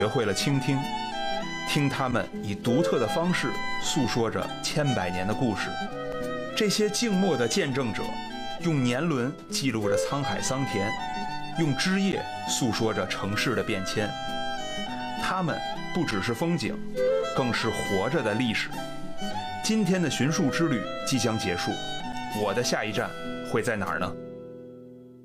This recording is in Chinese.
学会了倾听，听他们以独特的方式诉说着千百年的故事。这些静默的见证者，用年轮记录着沧海桑田，用枝叶诉说着城市的变迁。他们不只是风景，更是活着的历史。今天的寻树之旅即将结束，我的下一站会在哪儿呢？